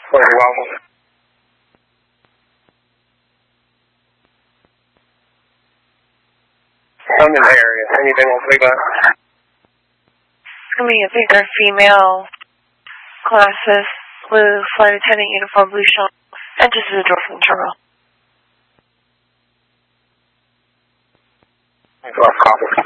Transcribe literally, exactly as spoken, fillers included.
Overwhelming. I'm in the area. Anything else like that? I mean, I think they're female glasses, blue flight attendant uniform, blue shawl, and just the door from the terminal. Thanks a lot, copy.